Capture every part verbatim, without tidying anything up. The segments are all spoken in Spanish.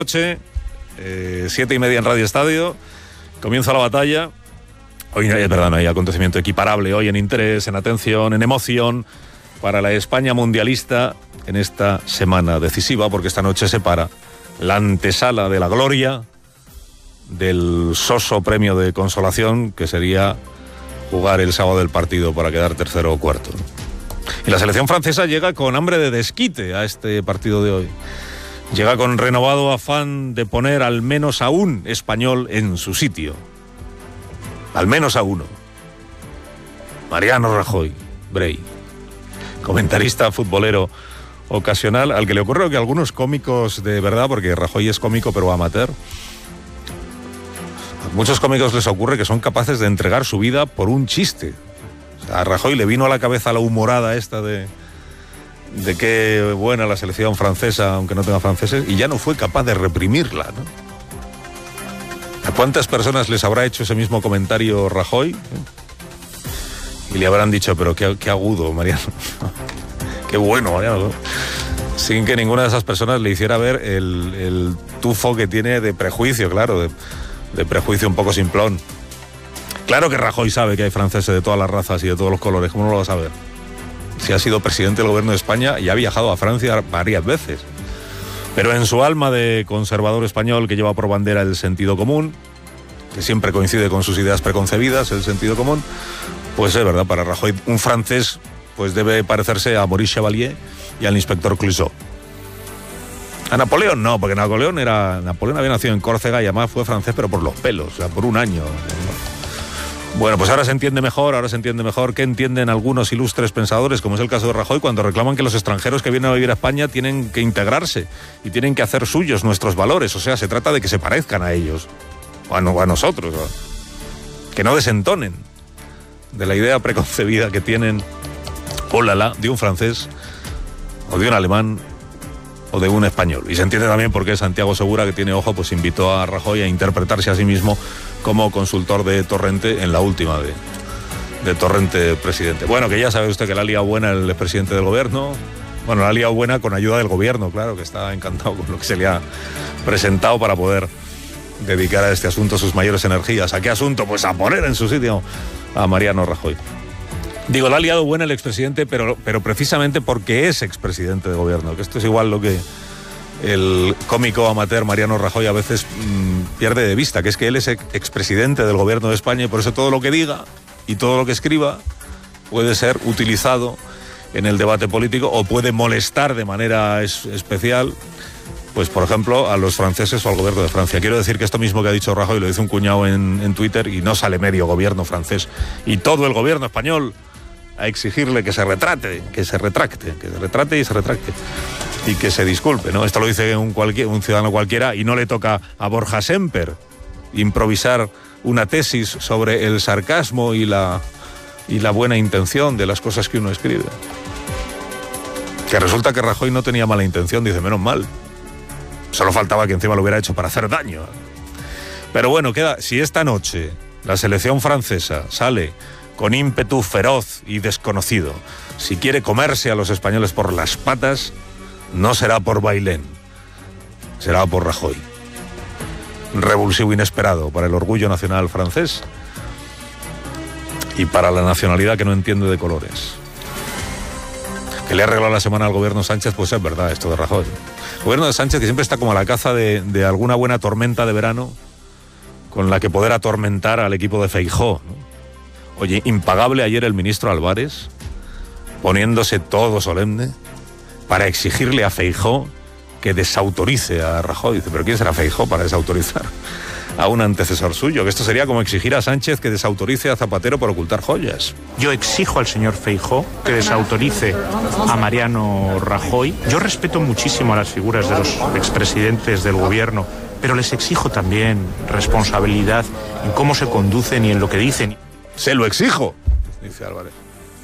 Noche, eh, siete y media en Radio Estadio, comienza la batalla. Hoy es verdad, no hay acontecimiento equiparable hoy en interés, en atención, en emoción para la España mundialista en esta semana decisiva, porque esta noche se para la antesala de la gloria del soso premio de consolación que sería jugar el sábado el partido para quedar tercero o cuarto. Y la selección francesa llega con hambre de desquite a este partido de hoy. Llega con renovado afán de poner al menos a un español en su sitio. Al menos a uno. Mariano Rajoy, Brey, comentarista futbolero ocasional, al que le ocurre que algunos cómicos de verdad, porque Rajoy es cómico pero amateur, a muchos cómicos les ocurre que son capaces de entregar su vida por un chiste. O sea, a Rajoy le vino a la cabeza la humorada esta de... de qué buena la selección francesa, aunque no tenga franceses, y ya no fue capaz de reprimirla, ¿no? ¿A cuántas personas les habrá hecho ese mismo comentario Rajoy? Y le habrán dicho, pero qué, qué agudo, Mariano. Qué bueno, Mariano. Sin que ninguna de esas personas le hiciera ver el, el tufo que tiene de prejuicio, claro, de, de prejuicio un poco simplón. Claro que Rajoy sabe que hay franceses de todas las razas y de todos los colores, ¿cómo no lo va a saber? Si ha sido presidente del gobierno de España y ha viajado a Francia varias veces. Pero en su alma de conservador español que lleva por bandera el sentido común, que siempre coincide con sus ideas preconcebidas, el sentido común, pues es verdad, para Rajoy un francés pues debe parecerse a Maurice Chevalier y al inspector Clouseau. A Napoleón no, porque Napoleón era Napoleón había nacido en Córcega y además fue francés pero por los pelos, o sea, por un año. Bueno, pues ahora se entiende mejor, ahora se entiende mejor que entienden algunos ilustres pensadores, como es el caso de Rajoy, cuando reclaman que los extranjeros que vienen a vivir a España tienen que integrarse y tienen que hacer suyos nuestros valores. O sea, se trata de que se parezcan a ellos, o a, no, o a nosotros, o que no desentonen de la idea preconcebida que tienen, oh la la, de un francés, o de un alemán, o de un español. Y se entiende también por qué Santiago Segura, que tiene ojo, pues invitó a Rajoy a interpretarse a sí mismo como consultor de Torrente en la última de, de Torrente presidente. Bueno, que ya sabe usted que la ha liado buena el presidente del gobierno. Bueno, la ha liado buena con ayuda del gobierno, claro, que está encantado con lo que se le ha presentado para poder dedicar a este asunto sus mayores energías. ¿A qué asunto? Pues a poner en su sitio a Mariano Rajoy. Digo, la ha liado buena el expresidente, pero, pero precisamente porque es expresidente de gobierno, que esto es igual lo que el cómico amateur Mariano Rajoy a veces mmm, pierde de vista, que es que él es expresidente del gobierno de España y por eso todo lo que diga y todo lo que escriba puede ser utilizado en el debate político o puede molestar de manera es, especial, pues por ejemplo, a los franceses o al gobierno de Francia. Quiero decir que esto mismo que ha dicho Rajoy lo dice un cuñado en, en Twitter y no sale medio gobierno francés y todo el gobierno español a exigirle que se retrate, que se retracte, que se retrate y se retracte. Y que se disculpe, ¿no? Esto lo dice un, cualquier, un ciudadano cualquiera y no le toca a Borja Semper improvisar una tesis sobre el sarcasmo y la, y la buena intención de las cosas que uno escribe. Que resulta que Rajoy no tenía mala intención, dice, menos mal. Solo faltaba que encima lo hubiera hecho para hacer daño. Pero bueno, queda, si esta noche la selección francesa sale con ímpetu feroz y desconocido, si quiere comerse a los españoles por las patas, no será por Bailén, será por Rajoy. Revulsivo inesperado para el orgullo nacional francés y para la nacionalidad que no entiende de colores. Que le ha arreglado la semana al gobierno Sánchez, pues es verdad esto de Rajoy. El gobierno de Sánchez que siempre está como a la caza de, de alguna buena tormenta de verano con la que poder atormentar al equipo de Feijóo, ¿no? Oye, impagable ayer el ministro Álvarez, poniéndose todo solemne para exigirle a Feijóo que desautorice a Rajoy. Dice, ¿pero quién será Feijóo para desautorizar a un antecesor suyo? Que esto sería como exigir a Sánchez que desautorice a Zapatero por ocultar joyas. Yo exijo al señor Feijóo que desautorice a Mariano Rajoy. Yo respeto muchísimo a las figuras de los expresidentes del gobierno, pero les exijo también responsabilidad en cómo se conducen y en lo que dicen. Se lo exijo, dice Álvarez.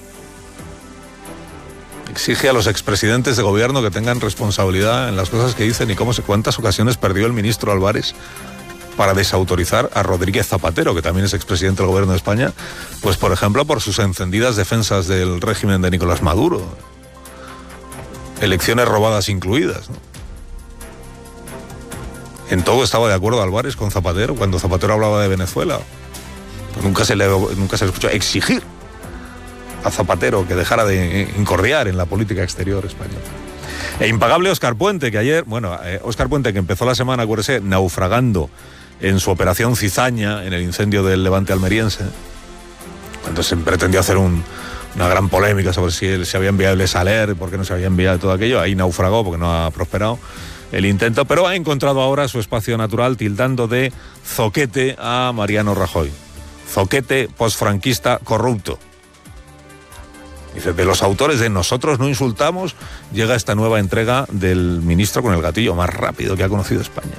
Exige a los expresidentes de gobierno que tengan responsabilidad en las cosas que dicen y cómo se, cuántas ocasiones perdió el ministro Álvarez para desautorizar a Rodríguez Zapatero, que también es expresidente del gobierno de España, pues por ejemplo por sus encendidas defensas del régimen de Nicolás Maduro. Elecciones robadas incluidas, ¿no? En todo estaba de acuerdo Álvarez con Zapatero, cuando Zapatero hablaba de Venezuela. Pues nunca se le, nunca se le escuchó exigir a Zapatero que dejara de incordiar en la política exterior española. E impagable Óscar Puente, que ayer, bueno, eh, Óscar Puente, que empezó la semana, acuérdese, naufragando en su operación Cizaña, en el incendio del Levante almeriense, cuando se pretendió hacer un, una gran polémica sobre si él se había enviado el Saler, por qué no se había enviado todo aquello, ahí naufragó porque no ha prosperado el intento, pero ha encontrado ahora su espacio natural tildando de zoquete a Mariano Rajoy. Zoquete posfranquista corrupto. Dice, de los autores de Nosotros no insultamos, llega esta nueva entrega del ministro con el gatillo más rápido que ha conocido España.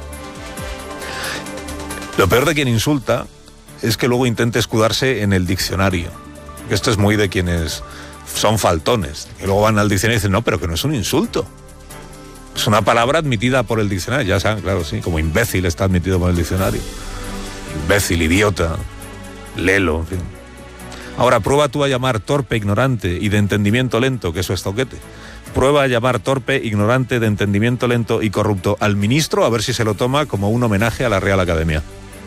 Lo peor de quien insulta es que luego intente escudarse en el diccionario. Esto es muy de quienes son faltones, que luego van al diccionario y dicen, no, pero que no es un insulto. Es una palabra admitida por el diccionario, ya saben, claro, sí, como imbécil está admitido por el diccionario. Imbécil, idiota, lelo, en fin. Ahora, prueba tú a llamar torpe, ignorante y de entendimiento lento, que eso es zoquete. Prueba a llamar torpe, ignorante, de entendimiento lento y corrupto al ministro, a ver si se lo toma como un homenaje a la Real Academia.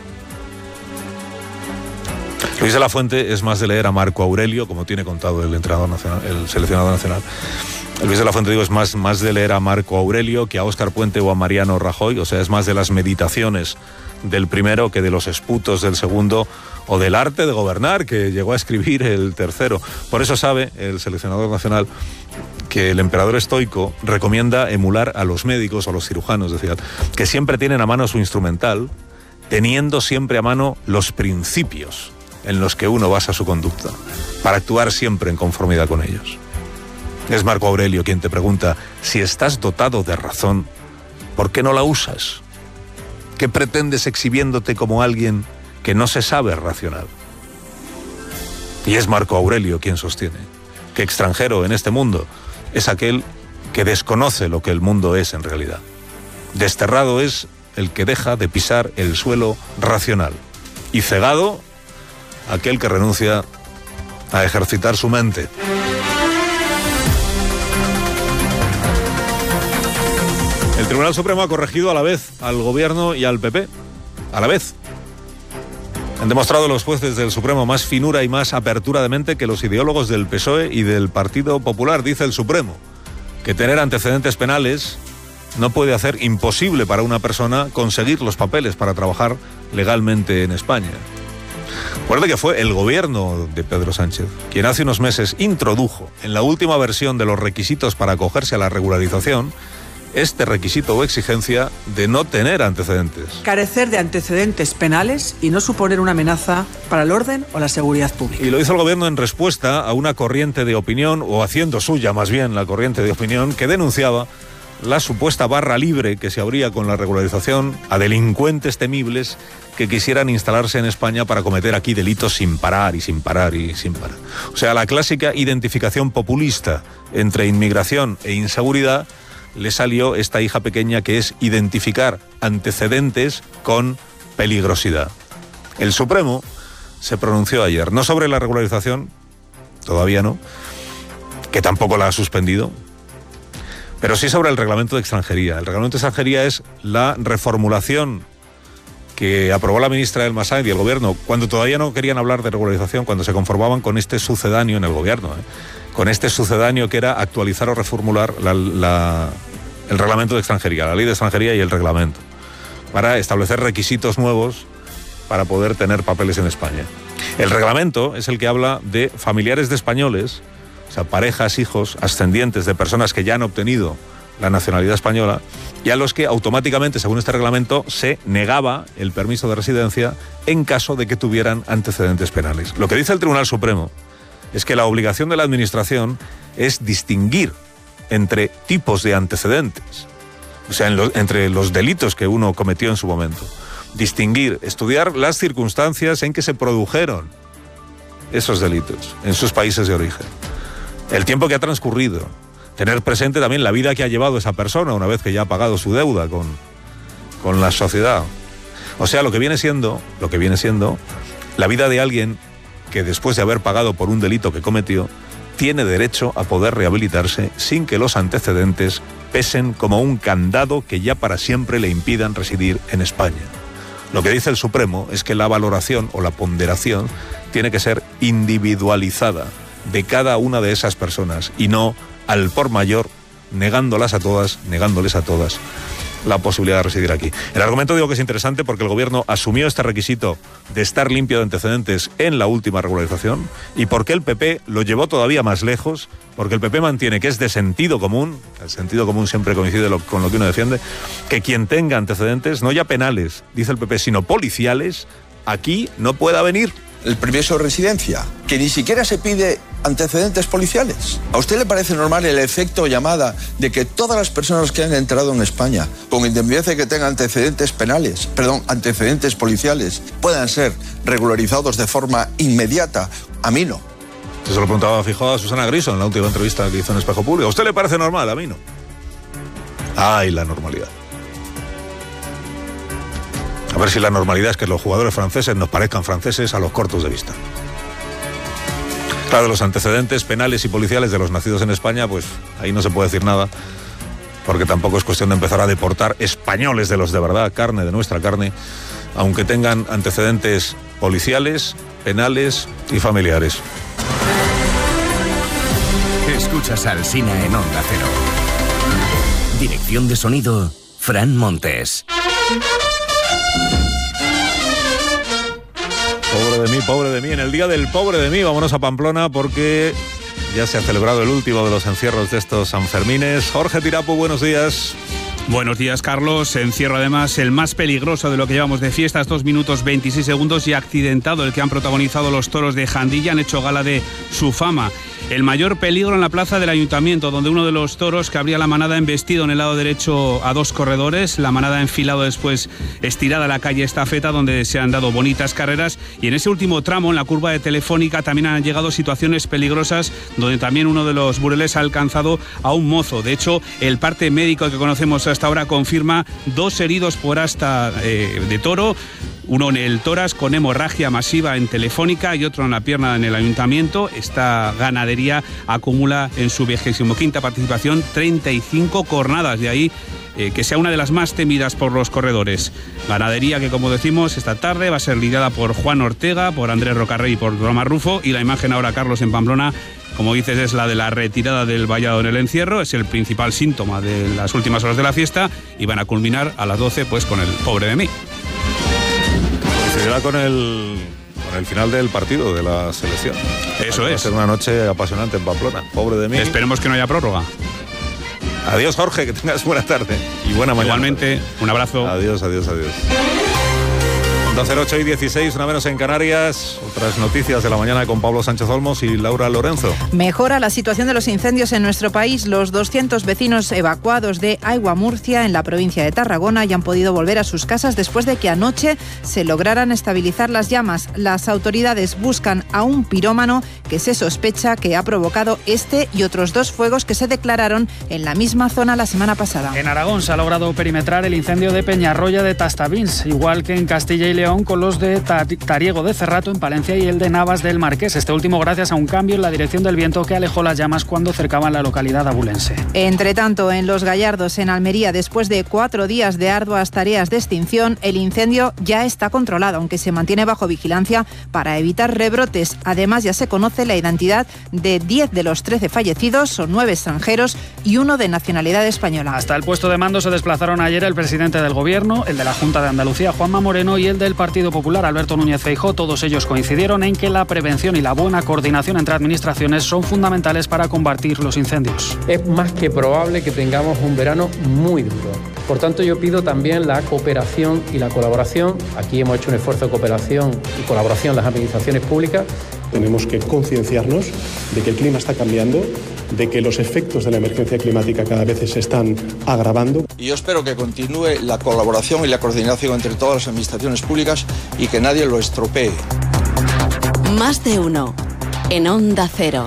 Luis de la Fuente es más de leer a Marco Aurelio, como tiene contado el entrenador nacional, el seleccionador nacional. Luis de la Fuente, digo, es más, más de leer a Marco Aurelio que a Óscar Puente o a Mariano Rajoy, o sea, es más de las meditaciones del primero que de los esputos del segundo, o del arte de gobernar que llegó a escribir el tercero. Por eso sabe el seleccionador nacional que el emperador estoico recomienda emular a los médicos o a los cirujanos, decía, que siempre tienen a mano su instrumental, teniendo siempre a mano los principios en los que uno basa su conducta, para actuar siempre en conformidad con ellos. Es Marco Aurelio quien te pregunta, si estás dotado de razón, ¿por qué no la usas? ¿Qué pretendes exhibiéndote como alguien que no se sabe racional? Y es Marco Aurelio quien sostiene que extranjero en este mundo es aquel que desconoce lo que el mundo es en realidad. Desterrado es el que deja de pisar el suelo racional. Y cegado, aquel que renuncia a ejercitar su mente. El Tribunal Supremo ha corregido a la vez al Gobierno y al P P. A la vez. Han demostrado los jueces del Supremo más finura y más apertura de mente que los ideólogos del P S O E y del Partido Popular. Dice el Supremo que tener antecedentes penales no puede hacer imposible para una persona conseguir los papeles para trabajar legalmente en España. Recuerde que fue el gobierno de Pedro Sánchez quien hace unos meses introdujo en la última versión de los requisitos para acogerse a la regularización este requisito o exigencia de no tener antecedentes. Carecer de antecedentes penales y no suponer una amenaza para el orden o la seguridad pública. Y lo hizo el gobierno en respuesta a una corriente de opinión, o haciendo suya más bien la corriente de opinión, que denunciaba la supuesta barra libre que se abría con la regularización a delincuentes temibles que quisieran instalarse en España para cometer aquí delitos sin parar y sin parar y sin parar. O sea, la clásica identificación populista entre inmigración e inseguridad, le salió esta hija pequeña que es identificar antecedentes con peligrosidad. El Supremo se pronunció ayer, no sobre la regularización, todavía no, que tampoco la ha suspendido, pero sí sobre el reglamento de extranjería. El reglamento de extranjería es la reformulación que aprobó la ministra Elma Sáenz y el gobierno, cuando todavía no querían hablar de regularización, cuando se conformaban con este sucedáneo en el gobierno, ¿eh? con este sucedáneo que era actualizar o reformular la, la, el reglamento de extranjería, la ley de extranjería y el reglamento, para establecer requisitos nuevos para poder tener papeles en España. El reglamento es el que habla de familiares de españoles, o sea, parejas, hijos, ascendientes de personas que ya han obtenido la nacionalidad española, y a los que automáticamente, según este reglamento, se negaba el permiso de residencia en caso de que tuvieran antecedentes penales. Lo que dice el Tribunal Supremo es que la obligación de la Administración es distinguir entre tipos de antecedentes, o sea, en lo, entre los delitos que uno cometió en su momento. Distinguir, estudiar las circunstancias en que se produjeron esos delitos en sus países de origen, el tiempo que ha transcurrido, tener presente también la vida que ha llevado esa persona una vez que ya ha pagado su deuda con, con la sociedad. O sea, lo que viene siendo, lo que viene siendo la vida de alguien que después de haber pagado por un delito que cometió, tiene derecho a poder rehabilitarse sin que los antecedentes pesen como un candado que ya para siempre le impidan residir en España. Lo que dice el Supremo es que la valoración o la ponderación tiene que ser individualizada de cada una de esas personas y no al por mayor, negándolas a todas, negándoles a todas la posibilidad de residir aquí. El argumento digo que es interesante porque el gobierno asumió este requisito de estar limpio de antecedentes en la última regularización y porque el P P lo llevó todavía más lejos, porque el P P mantiene que es de sentido común, el sentido común siempre coincide con lo que uno defiende, que quien tenga antecedentes, no ya penales, dice el P P, sino policiales, aquí no pueda venir. El permiso de residencia, que ni siquiera se pide antecedentes policiales. ¿A usted le parece normal el efecto llamada de que todas las personas que han entrado en España, con independencia de que tengan antecedentes penales, perdón, antecedentes policiales, puedan ser regularizados de forma inmediata? A mí no. Se lo preguntaba Feijóo a Susana Griso en la última entrevista que hizo en Espejo Público. ¿A usted le parece normal? A mí no. Ay, la normalidad. A ver si la normalidad es que los jugadores franceses nos parezcan franceses a los cortos de vista. Claro, los antecedentes penales y policiales de los nacidos en España, pues ahí no se puede decir nada, porque tampoco es cuestión de empezar a deportar españoles de los de verdad, carne de nuestra carne, aunque tengan antecedentes policiales, penales y familiares. Escuchas a Alsina en Onda Cero. Dirección de sonido, Fran Montes. Pobre de mí, pobre de mí. En el día del pobre de mí, vámonos a Pamplona porque ya se ha celebrado el último de los encierros de estos Sanfermines. Jorge Tirapu, buenos días. Buenos días, Carlos. Encierro además el más peligroso de lo que llevamos de fiestas, dos minutos veintiséis segundos y accidentado, el que han protagonizado los toros de Jandilla, han hecho gala de su fama. El mayor peligro en la plaza del Ayuntamiento, donde uno de los toros que abría la manada ha embestido en el lado derecho a dos corredores, la manada ha enfilado después estirada a la calle Estafeta, donde se han dado bonitas carreras, y en ese último tramo, en la curva de Telefónica, también han llegado situaciones peligrosas, donde también uno de los bureles ha alcanzado a un mozo. De hecho, el parte médico que conocemos hasta ahora confirma dos heridos por asta eh, de toro, uno en el tórax con hemorragia masiva en Telefónica y otro en la pierna en el Ayuntamiento. Esta ganadería acumula en su vigésimo quinta participación treinta y cinco cornadas, de ahí eh, que sea una de las más temidas por los corredores. Ganadería que, como decimos, esta tarde va a ser lidiada por Juan Ortega, por Andrés Rocarrey y por Roma Rufo, y la imagen ahora, Carlos, en Pamplona, como dices, es la de la retirada del vallado en el encierro, es el principal síntoma de las últimas horas de la fiesta, y van a culminar a las doce pues con el pobre de mí. Coincidirá con el, con el final del partido de la selección. Eso es. Va a ser una noche apasionante en Pamplona. Pobre de mí. Esperemos que no haya prórroga. Adiós, Jorge, que tengas buena tarde y buena mañana. Igualmente, un abrazo. Adiós, adiós, adiós. doce cero ocho y dieciséis, una menos en Canarias. Otras noticias de la mañana con Pablo Sánchez Olmos y Laura Lorenzo. Mejora la situación de los incendios en nuestro país. Los doscientos vecinos evacuados de Aigua Murcia, en la provincia de Tarragona, ya han podido volver a sus casas después de que anoche se lograran estabilizar las llamas. Las autoridades buscan a un pirómano que se sospecha que ha provocado este y otros dos fuegos que se declararon en la misma zona la semana pasada. En Aragón se ha logrado perimetrar el incendio de Peñarroya de Tastavins, igual que en Castilla y León, con los de Tariego de Cerrato en Palencia y el de Navas del Marqués. Este último gracias a un cambio en la dirección del viento que alejó las llamas cuando cercaban la localidad abulense. Entre tanto, en Los Gallardos, en Almería, después de cuatro días de arduas tareas de extinción, el incendio ya está controlado, aunque se mantiene bajo vigilancia para evitar rebrotes. Además, ya se conoce la identidad de diez de los trece fallecidos, son nueve extranjeros y uno de nacionalidad española. Hasta el puesto de mando se desplazaron ayer el presidente del Gobierno, el de la Junta de Andalucía, Juanma Moreno, y el del Partido Popular, Alberto Núñez Feijóo. Todos ellos coincidieron en que la prevención y la buena coordinación entre administraciones son fundamentales para combatir los incendios. Es más que probable que tengamos un verano muy duro. Por tanto, yo pido también la cooperación y la colaboración. Aquí hemos hecho un esfuerzo de cooperación y colaboración las administraciones públicas. Tenemos que concienciarnos de que el clima está cambiando, de que los efectos de la emergencia climática cada vez se están agravando. Y yo espero que continúe la colaboración y la coordinación entre todas las administraciones públicas y que nadie lo estropee. Más de uno en Onda Cero.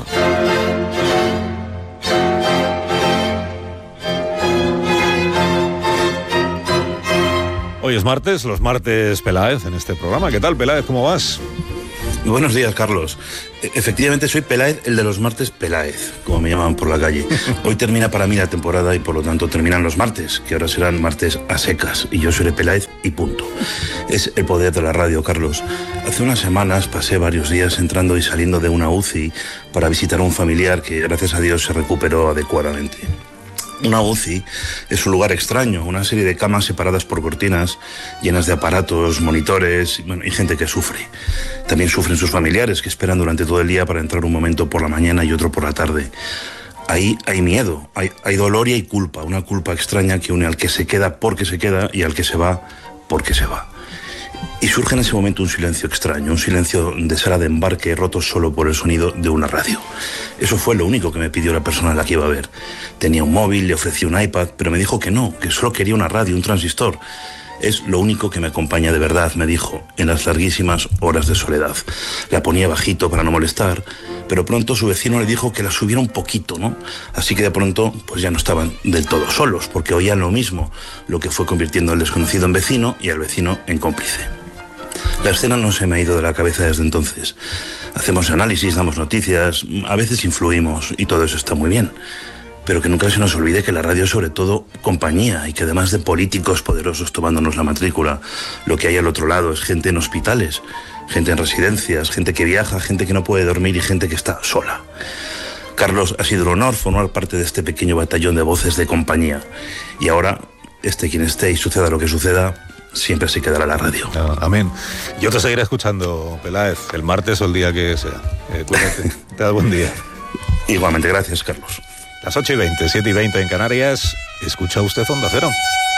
Hoy es martes, los martes Peláez en este programa. ¿Qué tal, Peláez? ¿Cómo vas? Buenos días, Carlos. Efectivamente soy Peláez, el de los martes Peláez, como me llaman por la calle. Hoy termina para mí la temporada y por lo tanto terminan los martes, que ahora serán martes a secas, y yo seré Peláez y punto. Es el poder de la radio, Carlos. Hace unas semanas pasé varios días entrando y saliendo de una U C I para visitar a un familiar que, gracias a Dios, se recuperó adecuadamente. Una U C I es un lugar extraño, una serie de camas separadas por cortinas, llenas de aparatos, monitores, bueno, y gente que sufre. También sufren sus familiares, que esperan durante todo el día para entrar un momento por la mañana y otro por la tarde. Ahí hay miedo, hay, hay dolor y hay culpa, una culpa extraña que une al que se queda porque se queda y al que se va porque se va. Y surge en ese momento un silencio extraño, un silencio de sala de embarque roto solo por el sonido de una radio. Eso fue lo único que me pidió la persona a la que iba a ver. Tenía un móvil, le ofrecí un iPad, pero me dijo que no, que solo quería una radio, un transistor. Es lo único que me acompaña de verdad, me dijo, en las larguísimas horas de soledad. La ponía bajito para no molestar, pero pronto su vecino le dijo que la subiera un poquito, ¿no? Así que de pronto, pues ya no estaban del todo solos, porque oían lo mismo, lo que fue convirtiendo al desconocido en vecino y al vecino en cómplice. La escena no se me ha ido de la cabeza desde entonces. Hacemos análisis, damos noticias, a veces influimos y todo eso está muy bien. Pero que nunca se nos olvide que la radio es sobre todo compañía y que además de políticos poderosos tomándonos la matrícula, lo que hay al otro lado es gente en hospitales, gente en residencias, gente que viaja, gente que no puede dormir y gente que está sola. Carlos, ha sido un honor formar parte de este pequeño batallón de voces de compañía. Y ahora, esté quien esté y suceda lo que suceda, siempre se quedará la radio. Ah, amén. Yo te seguiré escuchando, Peláez, el martes o el día que sea. Eh, cuídate. Te da buen día. Igualmente, gracias, Carlos. Las ocho y veinte, siete y veinte en Canarias. Escucha usted Onda Cero.